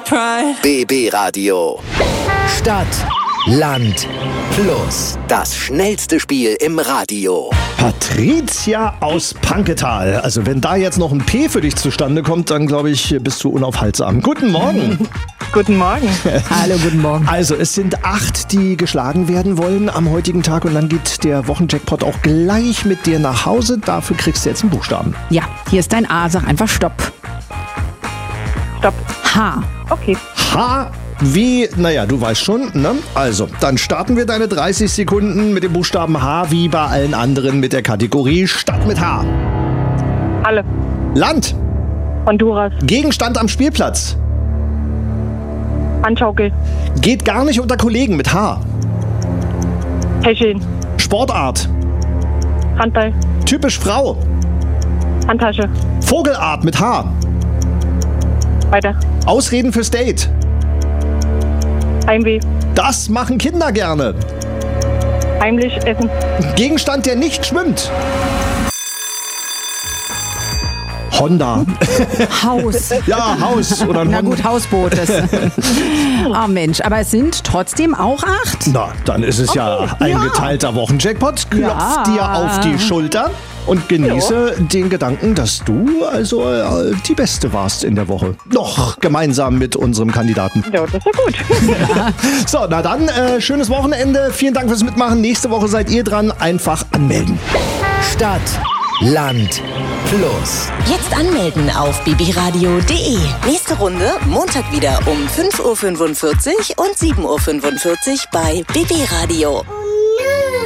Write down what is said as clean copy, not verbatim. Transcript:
pride. BB Radio. Stadt, Land, Plus. Das schnellste Spiel im Radio. Patricia aus Panketal. Also wenn da jetzt noch ein P für dich zustande kommt, dann glaube ich, bist du unaufhaltsam. Guten Morgen. Guten Morgen. Hallo, guten Morgen. Also es sind 8, die geschlagen werden wollen am heutigen Tag und dann geht der Wochenjackpot auch gleich mit dir nach Hause. Dafür kriegst du jetzt einen Buchstaben. Ja, hier ist dein A. Sag einfach Stopp. Stopp. H. Okay. H wie, naja, du weißt schon, ne? Also, dann starten wir deine 30 Sekunden mit dem Buchstaben H wie bei allen anderen mit der Kategorie Stadt mit H. Halle. Land. Honduras. Gegenstand am Spielplatz. Handschaukel. Geht gar nicht unter Kollegen mit H. Hecheln. Sportart. Handball. Typisch Frau. Handtasche. Vogelart mit H. Weiter. Ausreden fürs Date. Heimweh. Das machen Kinder gerne. Heimlich essen. Gegenstand, der nicht schwimmt. Honda. Haus. Ja, Haus oder ein Na Honda. gut, Hausboot. Ah Mensch, aber es sind trotzdem auch 8. Na, dann ist es ja ein geteilter Wochenjackpot. Klopf dir auf die Schulter und genieße den Gedanken, dass du also die Beste warst in der Woche. Noch gemeinsam mit unserem Kandidaten. Ja, das ist ja gut. So, na dann, schönes Wochenende. Vielen Dank fürs Mitmachen. Nächste Woche seid ihr dran. Einfach anmelden. Stadt, Land, Plus. Jetzt anmelden auf bbradio.de. Nächste Runde Montag wieder um 5.45 Uhr und 7.45 Uhr bei BB Radio.